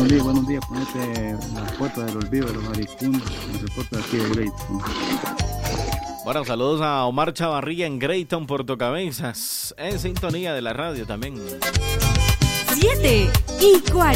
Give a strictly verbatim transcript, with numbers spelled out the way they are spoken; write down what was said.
buenos días, buenos días. Ponete la foto del olvido de los maricundos, el reporte de aquí de Grayton. Bueno, saludos a Omar Chavarría en Grayton, Puerto Cabezas, en sintonía de la radio también. siete y cuarenta.